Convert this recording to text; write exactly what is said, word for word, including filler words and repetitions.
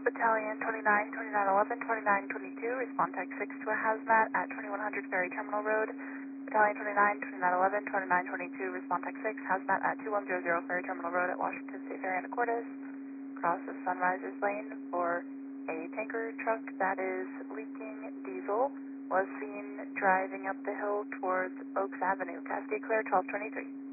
Battalion twenty-nine, twenty-nine eleven, twenty-nine twenty-two, respond tech six to a hazmat at twenty-one hundred Ferry Terminal Road. Battalion twenty-nine, twenty-nine eleven, twenty-nine twenty-two, respond tech six, hazmat at two one zero zero Ferry Terminal Road at Washington State Ferry Anacortes. Cross the Sunrisers Lane for a tanker truck that is leaking diesel. Was seen driving up the hill towards Oaks Avenue. Cascade clear, twelve twenty-three.